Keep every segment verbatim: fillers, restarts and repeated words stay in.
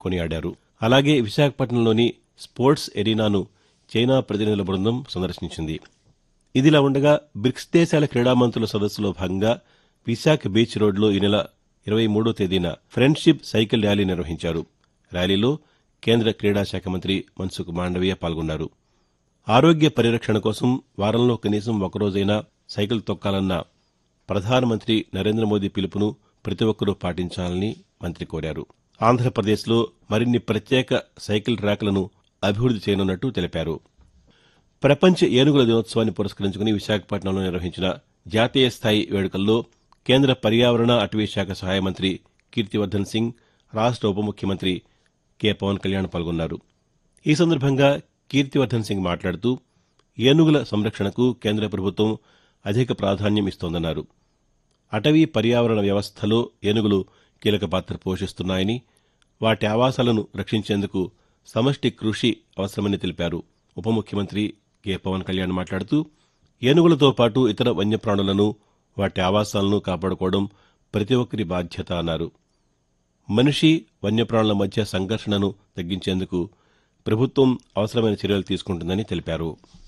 కొనియాడారు. అలాగే విశాఖపట్నంలోని స్పోర్ట్స్ ఎరీనాను చైనా ప్రతినిధుల బృందం సందర్శించింది. ఇదిలా ఉండగా బ్రిక్స్ దేశాల క్రీడామంత్రుల సదస్సులో భాగంగా విశాఖ బీచ్ రోడ్లో ఈ నెల ఇరవై మూడో తేదీన ఫ్రెండ్షిప్ సైకిల్ ర్యాలీ నిర్వహించారు. ర్యాలీలో కేంద్ర క్రీడా శాఖ మంత్రి మన్సుఖ్ మాండవీయ పాల్గొన్నారు. ఆరోగ్య పరిరక్షణ కోసం వారంలో కనీసం ఒకరోజైనా సైకిల్ తొక్కాలన్న ప్రధానమంత్రి నరేంద్ర మోదీ పిలుపును ప్రతి ఒక్కరూ పాటించాలని మంత్రి కోరారు. ఆంధ్రప్రదేశ్లో మరిన్ని ప్రత్యేక సైకిల్ ట్రాక్లను అభివృద్ది చేయనున్నట్టు తెలిపారు. ప్రపంచ ఏనుగుల దినోత్సవాన్ని పురస్కరించుకుని విశాఖపట్నంలో నిర్వహించిన జాతీయ స్థాయి వేడుకల్లో కేంద్ర పర్యావరణ అటవీ శాఖ సహాయ మంత్రి కీర్తివర్దన్ సింగ్, రాష్ట ఉప ముఖ్యమంత్రి కె పవన్ కళ్యాణ్ పాల్గొన్నారు. ఈ సందర్భంగా కీర్తివర్దన్ సింగ్ మాట్లాడుతూ ఏనుగుల సంరక్షణకు కేంద్ర ప్రభుత్వం అధిక ప్రాధాన్యం ఇస్తోందన్నారు. అటవీ పర్యావరణ వ్యవస్థలో ఏనుగులు కీలక పాత్ర పోషిస్తున్నాయని, వాటి ఆవాసాలను రక్షించేందుకు సమష్టి కృషి అవసరమని తెలిపారు. ఉప ముఖ్యమంత్రి కె పవన్ కళ్యాణ్ మాట్లాడుతూ ఏనుగులతో పాటు ఇతర వన్యప్రాణులను, వాటి ఆవాసాలను కాపాడుకోవడం ప్రతి ఒక్కరి బాధ్యత అన్నారు. మనిషి వన్యప్రాణుల మధ్య సంఘర్షణను తగ్గించేందుకు ప్రభుత్వం అవసరమైన చర్యలు తీసుకుంటుందని తెలిపారు.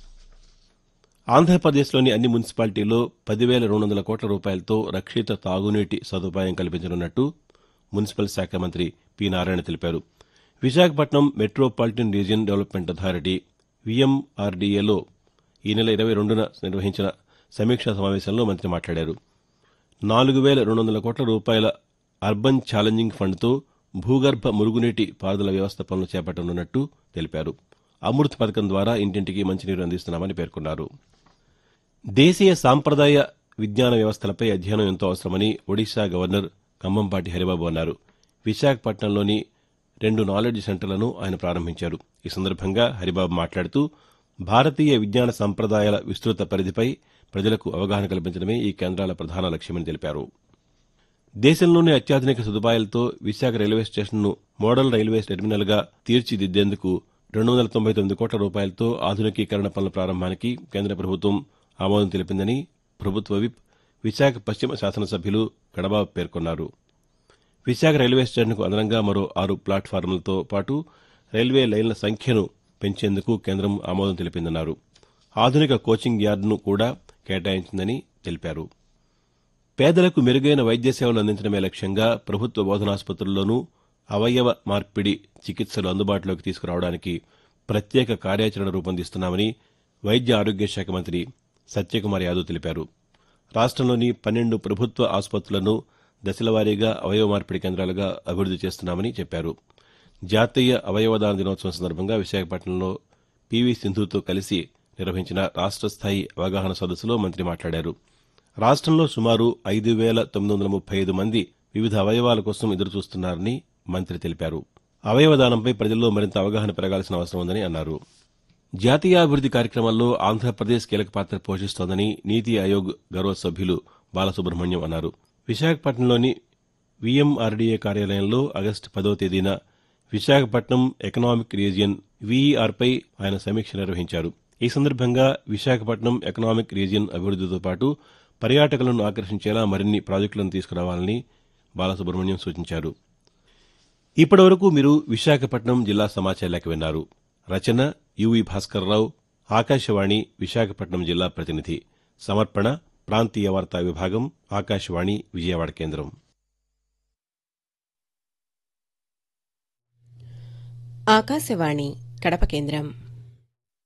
ఆంధ్రప్రదేశ్లోని అన్ని మున్సిపాలిటీల్లో పదివేల రెండు వందల కోట్ల రూపాయలతో రక్షిత తాగునీటి సదుపాయం కల్పించనున్నట్టు మున్సిపల్ శాఖ మంత్రి పి నారాయణ తెలిపారు. Visakhapatnam metropolitan region development authority వీఎంఆర్డీఏలో ఈ నెల ఇరవై రెండున నిర్వహించిన సమీక్షా సమావేశంలో మంత్రి మాట్లాడారు. నాలుగు వేల రెండు వందల కోట్ల రూపాయల అర్బన్ ఛాలెంజింగ్ ఫండ్తో భూగర్భ మురుగునీటి పారుదల వ్యవస్థ పనులు చేపట్టనున్నట్టు తెలిపారు. అమృత్ పథకం ద్వారా ఇంటింటికి మంచినీరు అందిస్తున్నామని పేర్కొన్నారు. దేశీయ సాంప్రదాయ విజ్ఞాన వ్యవస్థలపై అధ్యయనం ఎంతో అవసరమని ఒడిశా గవర్నర్ కంభంపాటి హరిబాబు అన్నారు. విశాఖపట్నంలోని రెండు నాలెడ్జ్ సెంటర్లను ఆయన ప్రారంభించారు. ఈ సందర్భంగా హరిబాబు మాట్లాడుతూ భారతీయ విజ్ఞాన సంప్రదాయాల విస్తృత పరిధిపై ప్రజలకు అవగాహన కల్పించడమే ఈ కేంద్రాల ప్రధాన లక్ష్యమని తెలిపారు. దేశంలోనే అత్యాధునిక సదుపాయాలతో విశాఖ రైల్వే స్టేషన్ను మోడల్ రైల్వే టెర్మినల్గా తీర్చిదిద్దేందుకు రెండు వందల తొంభై తొమ్మిది కోట్ల రూపాయలతో ఆధునికీకరణ పనుల ప్రారంభానికి కేంద్ర ప్రభుత్వం ఆమోదం తెలిపిందని ప్రభుత్వ విప్ విశాఖ పశ్చిమ శాసనసభ్యులు గడబాబు పేర్కొన్నారు. విశాఖ రైల్వే స్టేషన్కు అదనంగా మరో ఆరు ప్లాట్ఫారంలతో పాటు రైల్వే లైన్ల సంఖ్యను పెంచేందుకు కేంద్రం ఆమోదం తెలిపిందన్నారు. ఆధునిక కోచింగ్ యార్డును కూడా కేటాయించిందని తెలిపారు. పేదలకు మెరుగైన వైద్య సేవలు అందించడమే లక్ష్యంగా ప్రభుత్వ బోధనాసుపత్రుల్లోనూ అవయవ మార్పిడి చికిత్సలు అందుబాటులోకి తీసుకురావడానికి ప్రత్యేక కార్యాచరణ రూపొందిస్తున్నామని వైద్య ఆరోగ్య శాఖ మంత్రి సత్యకుమార్ యాదవ్ తెలిపారు. రాష్టంలోని పన్నెండు ప్రభుత్వ ఆసుపత్రులను దశలవారీగా అవయవ మార్పిడి కేంద్రాలుగా అభివృద్ది చేస్తున్నామని చెప్పారు. జాతీయ అవయవదాన దినోత్సవం సందర్భంగా విశాఖపట్నంలో పీవీ సింధుతో కలిసి నిర్వహించిన రాష్ట స్థాయి అవగాహన సదస్సులో మంత్రి మాట్లాడారు. రాష్టంలో సుమారు ఐదు వేల తొమ్మిది వందల ముప్పై ఐదు మంది వివిధ అవయవాల కోసం ఎదురుచూస్తున్నారని మంత్రి తెలిపారు. అవయవదానంపై ప్రజల్లో మరింత అవగాహన పెరగాల్సిన అవసరం ఉందని అన్నారు. జాతీయాభివృద్ది కార్యక్రమాల్లో ఆంధ్రప్రదేశ్ కీలక పాత్ర పోషిస్తోందని నీతి ఆయోగ్ గౌరవ సభ్యులు బాలసుబ్రహ్మణ్యం అన్నారు. విశాఖపట్నంలోని వీఎంఆర్డీఏ కార్యాలయంలో ఆగస్టు పదో తేదీన విశాఖపట్నం ఎకనామిక్ రీజియన్ వీఈఆర్పై ఆయన సమీక్ష నిర్వహించారు. ఈ సందర్భంగా విశాఖపట్నం ఎకనామిక్ రీజియన్ అభివృద్దితో పాటు పర్యాటకులను ఆకర్షించేలా మరిన్ని ప్రాజెక్టులను తీసుకురావాలని బాలసుబ్రహ్మణ్యం సూచించారు. ఇప్పటివరకు మీరు విశాఖపట్నం జిల్లా సమాచార లేఖ విన్నారు. రచన యువి భాస్కర్రావు, ఆకాశవాణి విశాఖపట్నం జిల్లా ప్రతినిధి. సమర్పణ ప్రాంతీయ వార్తా విభాగం, ఆకాశవాణి విజయవాడ కేంద్రం. ఆకాశవాణి కడప కేంద్రం.